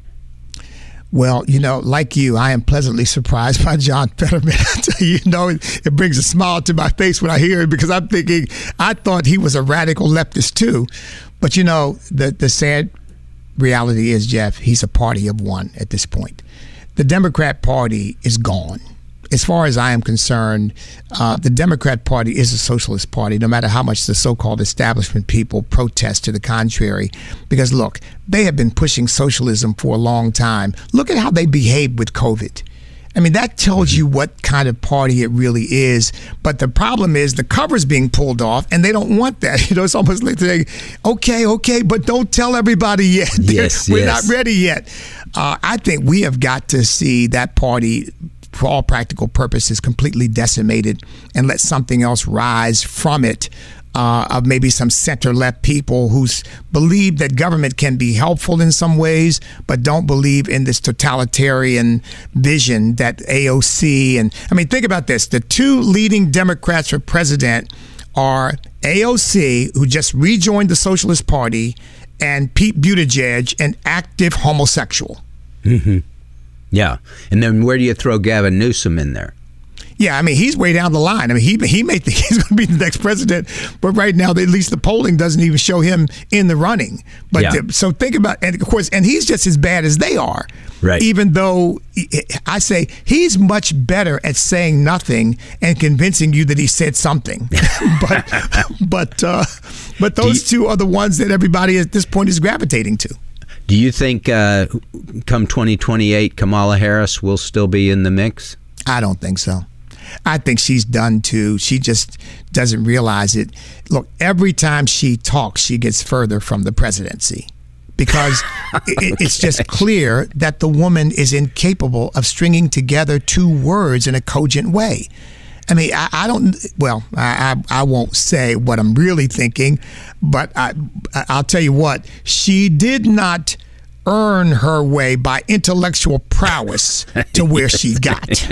Well, you know, like you, I am pleasantly surprised by John Fetterman. I tell you, you know, it, it brings a smile to my face when I hear it, because I'm thinking, I thought he was a radical leftist too. But, you know, the, the sad reality is, Jeff, he's a party of one at this point. The Democrat Party is gone. As far as I am concerned, uh, the Democrat Party is a socialist party, no matter how much the so-called establishment people protest to the contrary. Because, look, they have been pushing socialism for a long time. Look at how they behaved with COVID. I mean, that tells you what kind of party it really is. But the problem is the cover's being pulled off, and they don't want that. You know, it's almost like saying, okay, okay, but don't tell everybody yet. Yes, We're yes. not ready yet. Uh, I think we have got to see that party, for all practical purposes, completely decimated, and let something else rise from it. Uh, of maybe some center-left people who believe that government can be helpful in some ways, but don't believe in this totalitarian vision that A O C and I mean, think about this: the two leading Democrats for president are A O C, who just rejoined the Socialist Party, and Pete Buttigieg, an active homosexual. Mm-hmm. Yeah, and then where do you throw Gavin Newsom in there? Yeah, I mean, he's way down the line. I mean, he he may think he's going to be the next president, but right now, at least the polling doesn't even show him in the running. But Yeah. the, so think about, and of course, and he's just as bad as they are. Right. Even though I say he's much better at saying nothing and convincing you that he said something. but but uh, but those two are the ones that everybody at this point is gravitating to. Do you think uh, come twenty twenty-eight, Kamala Harris will still be in the mix? I don't think so. I think she's done too. She just doesn't realize it. Look, every time she talks, she gets further from the presidency, because it, it's just clear that the woman is incapable of stringing together two words in a cogent way. I mean, I, I don't, well, I, I I won't say what I'm really thinking, but I, I'll tell you what, she did not earn her way by intellectual prowess to where she got.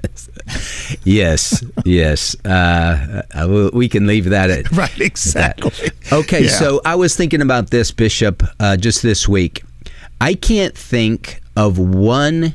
yes, yes. yes. Uh, uh, we can leave that at right. Exactly. That. Okay, yeah. So I was thinking about this, Bishop, uh, just this week. I can't think of one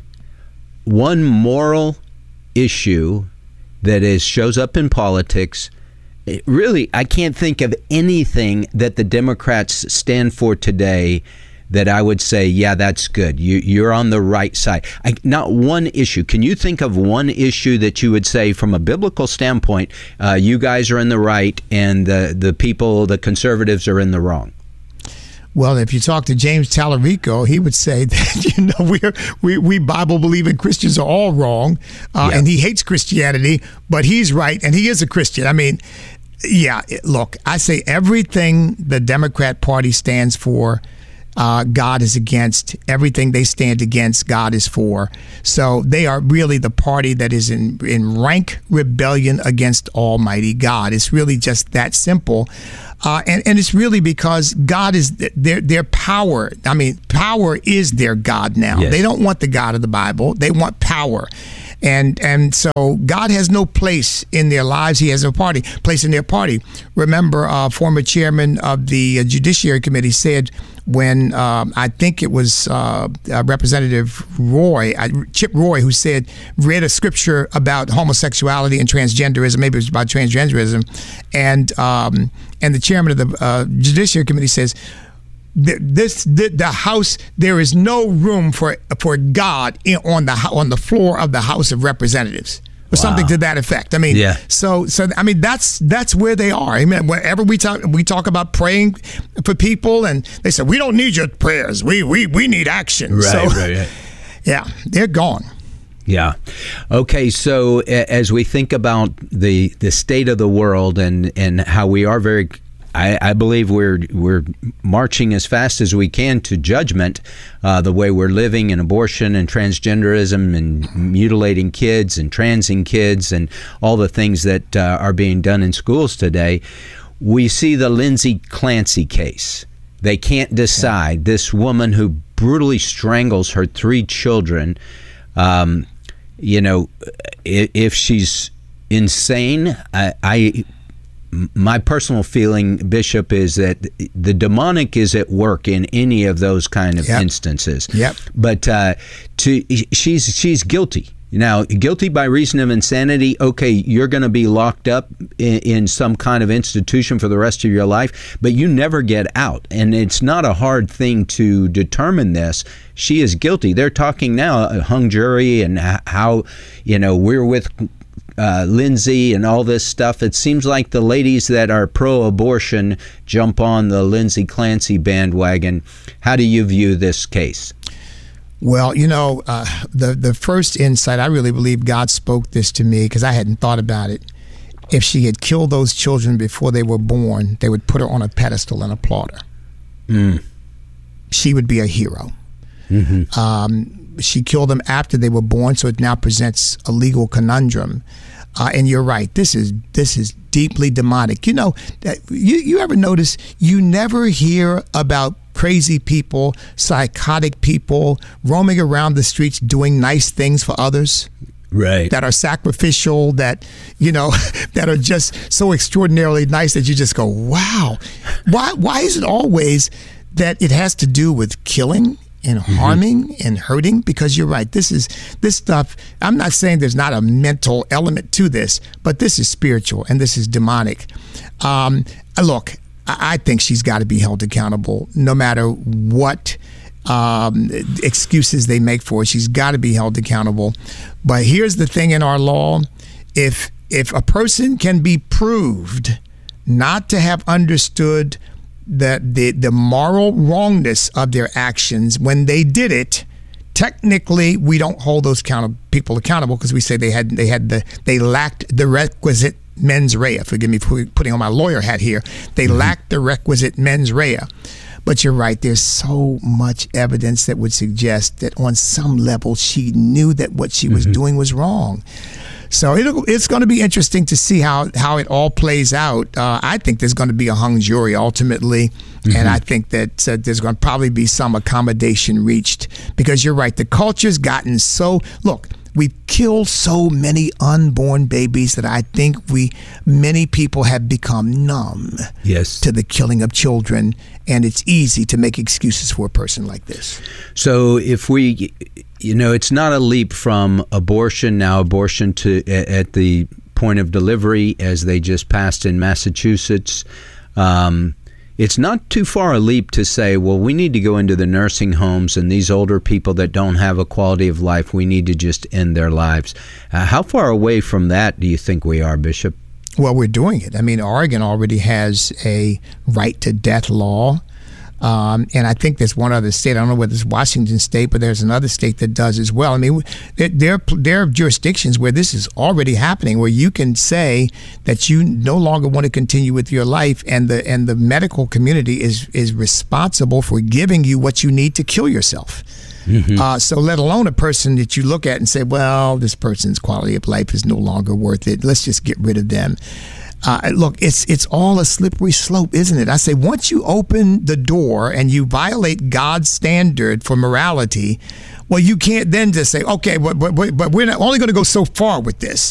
one moral issue that is shows up in politics. It really, I can't think of anything that the Democrats stand for today that I would say, yeah, that's good. You, you're on the right side. I, not one issue. Can you think of one issue that you would say, from a biblical standpoint, uh, you guys are in the right and the, the people, the conservatives, are in the wrong? Well, if you talk to James Tallarico, he would say that, you know, we're, we we Bible-believing Christians are all wrong, uh, yeah. and he hates Christianity, but he's right, and he is a Christian. I mean, yeah, look, I say everything the Democrat Party stands for, Uh, God is against. Everything they stand against, God is for. So they are really the party that is in, in rank rebellion against Almighty God. It's really just that simple. Uh, and, and it's really because God is their their power. I mean, power is their God now. Yes. They don't want the God of the Bible. They want power. And and so God has no place in their lives. He has no party place in their party. Remember, uh, former chairman of the uh, Judiciary Committee said when um, I think it was uh, uh, Representative Roy, uh, Chip Roy, who said, read a scripture about homosexuality and transgenderism. Maybe it was about transgenderism, and um, and the chairman of the uh, Judiciary Committee says, This the, the House. There is no room for for God in, on the on the floor of the House of Representatives, or wow. something to that effect. I mean, yeah. So so I mean that's that's where they are. I mean, whenever we talk we talk about praying for people, and they say we don't need your prayers. We we we need action. Right, so, right, right. Yeah, they're gone. Yeah. Okay. So as we think about the the state of the world and and how we are very. I, I believe we're we're marching as fast as we can to judgment, uh, the way we're living in abortion and transgenderism and mutilating kids and transing kids and all the things that uh, are being done in schools today. We see the Lindsay Clancy case. They can't decide. This woman who brutally strangles her three children, um, you know, if, if she's insane, I... I my personal feeling, Bishop, is that the demonic is at work in any of those kind of yep. instances. Yep. But uh, to she's she's guilty. Now, guilty by reason of insanity, okay, you're going to be locked up in, in some kind of institution for the rest of your life, but you never get out. And it's not a hard thing to determine this. She is guilty. They're talking now, a hung jury, and how, you know, we're with Uh, Lindsay and all this stuff. It seems like the ladies that are pro-abortion jump on the Lindsay Clancy bandwagon. How do you view this case? Well, you know, uh, the the first insight, I really believe God spoke this to me because I hadn't thought about it. If she had killed those children before they were born, they would put her on a pedestal and applaud her. Mm. She would be a hero. Mm-hmm. Um, she killed them after they were born, so it now presents a legal conundrum. Uh, and you're right. This is this is deeply demonic. You know, you you ever notice you never hear about crazy people, psychotic people roaming around the streets doing nice things for others? Right. That are sacrificial, that, you know, that are just so extraordinarily nice that you just go, wow. Why why is it always that it has to do with killing and harming mm-hmm. and hurting? Because you're right. This is this stuff. I'm not saying there's not a mental element to this, but this is spiritual and this is demonic. Um, look, I think she's got to be held accountable no matter what um, excuses they make for it. She's got to be held accountable. But here's the thing in our law. If if a person can be proved not to have understood the, the the moral wrongness of their actions when they did it, technically we don't hold those count- people accountable because we say they had they had the they lacked the requisite mens rea. Forgive me for putting on my lawyer hat here. They mm-hmm. lacked the requisite mens rea. But you're right, there's so much evidence that would suggest that on some level she knew that what she was mm-hmm. doing was wrong. So it'll, it's going to be interesting to see how, how it all plays out. Uh, I think there's going to be a hung jury ultimately, mm-hmm. and I think that uh, there's going to probably be some accommodation reached because you're right. The culture's gotten so, look, we've killed so many unborn babies that I think we, many people have become numb yes. to the killing of children, and it's easy to make excuses for a person like this. So if we, you know, it's not a leap from abortion, now abortion to at the point of delivery as they just passed in Massachusetts. Um, it's not too far a leap to say, well, we need to go into the nursing homes and these older people that don't have a quality of life, we need to just end their lives. Uh, how far away from that do you think we are, Bishop? Well, we're doing it. I mean, Oregon already has a right to death law. Um, and I think there's one other state, I don't know whether it's Washington State, but there's another state that does as well. I mean, there, there, there are jurisdictions where this is already happening, where you can say that you no longer want to continue with your life, and the and the medical community is, is responsible for giving you what you need to kill yourself. Mm-hmm. Uh, so let alone a person that you look at and say, well, this person's quality of life is no longer worth it. Let's just get rid of them. Uh, look, it's it's all a slippery slope, isn't it? I say once you open the door and you violate God's standard for morality, well, you can't then just say, okay, but but, but we're not only going to go so far with this.